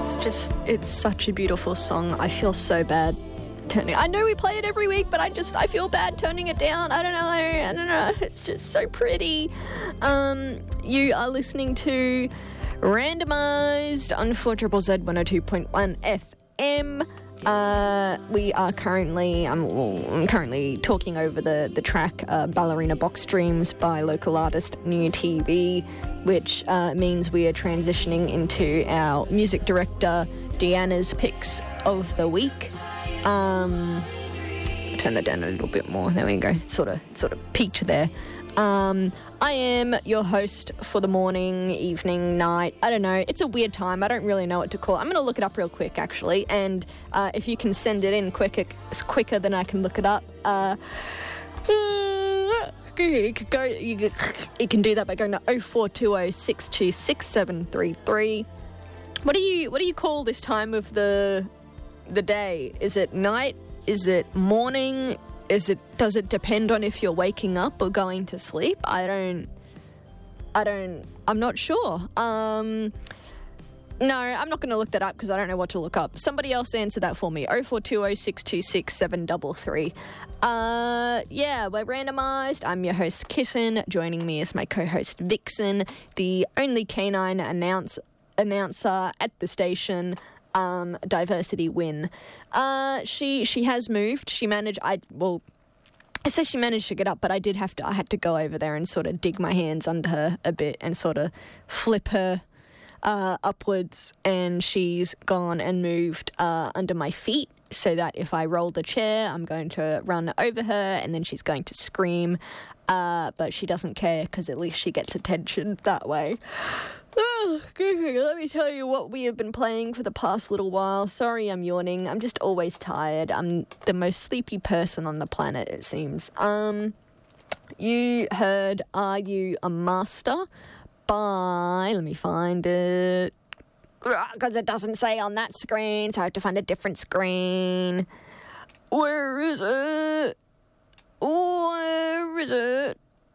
it's such a beautiful song. I feel so bad turning. I know we play it every week, but I feel bad turning it down. I don't know. It's just so pretty. You are listening to Randomised on 4ZZZ 102.1 FM. We are currently, I'm currently talking over the track Ballerina Box Dreams by local artist New TV, which means we are transitioning into our music director Deanna's picks of the week. Turn that down a little bit more. There we go. Sort of peaked there. I am your host for the morning, evening, night. I don't know. It's a weird time. I don't really know what to call it. I'm going to look it up real quick, actually. And if you can send it in quicker than I can look it up. You can do that by going to 0420 626 733. What do you call this time of the day? Is it night? Is it morning? Does it depend on if you're waking up or going to sleep? I'm not sure. No, I'm not going to look that up because I don't know what to look up. Somebody else answer that for me. 0420 626 733. Yeah, we're randomised. I'm your host, Kitten. Joining me is my co-host, Vixen, the only canine announcer at the station. Diversity win. She has moved. She managed to get up, but I had to go over there and sort of dig my hands under her a bit and sort of flip her upwards, and she's gone and moved under my feet so that if I roll the chair, I'm going to run over her and then she's going to scream, but she doesn't care because at least she gets attention that way. Oh, let me tell you what we have been playing for the past little while. Sorry, I'm yawning. I'm just always tired. I'm the most sleepy person on the planet, it seems. You heard Are You a Master by... Let me find it. Because it doesn't say on that screen, so I have to find a different screen. Where is it? Where is it?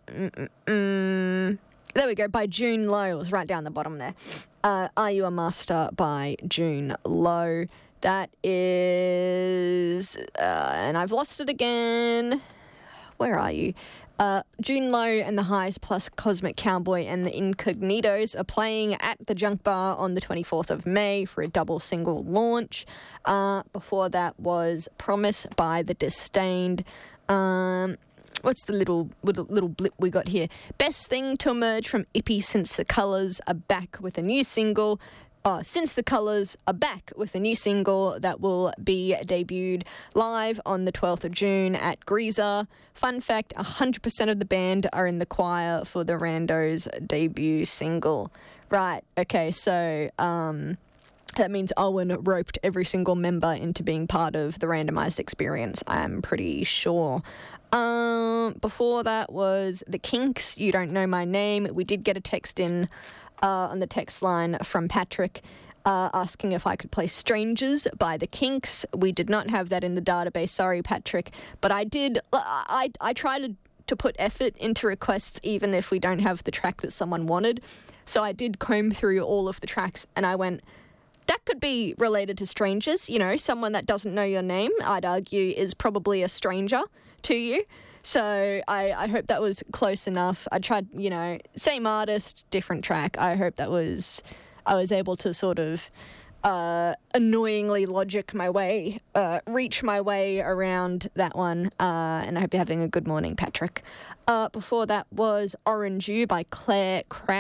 There we go, by June Lowe. It was right down the bottom there. Are You a Master by June Lowe. That is... and I've lost it again. Where are you? June Lowe and the Highs plus Cosmic Cowboy and the Incognitos are playing at the Junk Bar on the 24th of May for a double single launch. Before that was Promise by The Disdained. What's the little blip we got here? Best thing to emerge from Ippy since the Colours are back with a new single. Since the Colours are back with a new single that will be debuted live on the 12th of June at Greaser. Fun fact, 100% of the band are in the choir for the Randos debut single. Right, okay, so that means Owen roped every single member into being part of the randomised experience, I'm pretty sure. Before that was The Kinks, You Don't Know My Name. We did get a text in on the text line from Patrick asking if I could play Strangers by The Kinks. We did not have that in the database, sorry Patrick, but I did, I try to put effort into requests even if we don't have the track that someone wanted. So I did comb through all of the tracks and I went, that could be related to strangers, you know, someone that doesn't know your name, I'd argue, is probably a stranger to you. So I hope that was close enough. I tried, you know, same artist, different track. I hope I was able to sort of annoyingly reach my way around that one. And I hope you're having a good morning, Patrick. Before that was Orange You by Cowley.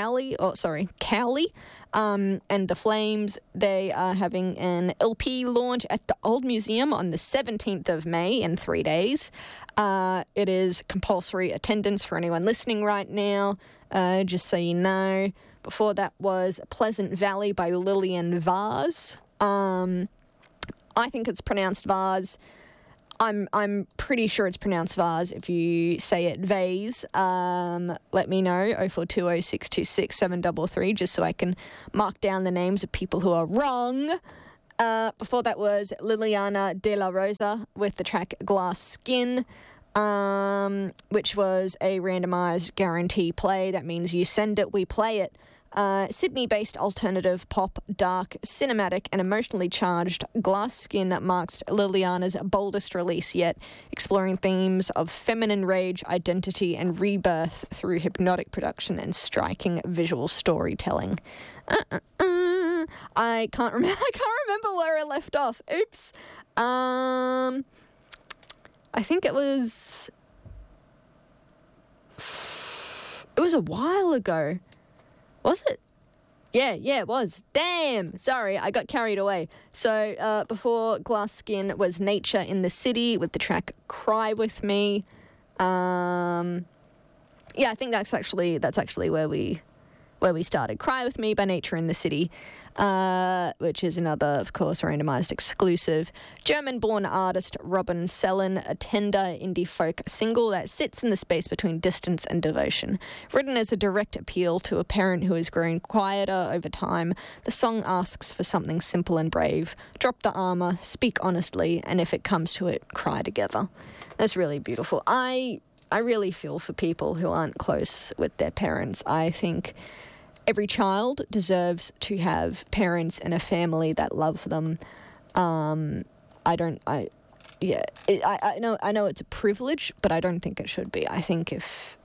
And The Flames, they are having an LP launch at the Old Museum on the 17th of May in 3 days. It is compulsory attendance for anyone listening right now, just so you know. Before that was Pleasant Valley by Lillian Vaz. I think it's pronounced Vaz. I'm pretty sure it's pronounced Vaz. If you say it Vase, let me know, 0420 626 733, just so I can mark down the names of people who are wrong. Before that was Liliana De La Rosa with the track Glass Skin, which was a randomised guarantee play. That means you send it, we play it. Sydney-based alternative pop, dark, cinematic and emotionally charged, Glass Skin marks Liliana's boldest release yet, exploring themes of feminine rage, identity and rebirth through hypnotic production and striking visual storytelling. I can't remember where I left off. Oops. I think it was a while ago. Was it? Yeah, it was. Damn! Sorry, I got carried away. So, before Glass Skin was Nature in the City with the track Cry With Me. Yeah, I think that's actually where we started. Cry With Me by Nature in the City, which is another, of course, randomised exclusive. German-born artist Robin Sellen, a tender indie folk single that sits in the space between distance and devotion. Written as a direct appeal to a parent who has grown quieter over time, the song asks for something simple and brave. Drop the armour, speak honestly, and if it comes to it, cry together. That's really beautiful. I really feel for people who aren't close with their parents. I think every child deserves to have parents and a family that love them. I know it's a privilege, but I don't think it should be. I think if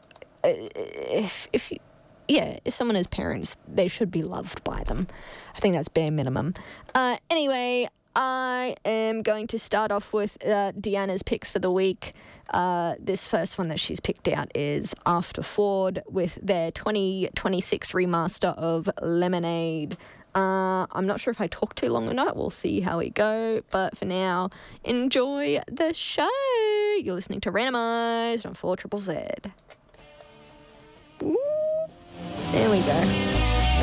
someone has parents, they should be loved by them. I think that's bare minimum. Anyway, I am going to start off with Deanna's picks for the week. This first one that she's picked out is After Ford with their 2026 remaster of Lemonade. I'm not sure if I talked too long or not. We'll see how we go. But for now, enjoy the show. You're listening to Randomised on 4ZZZ. Ooh, there we go.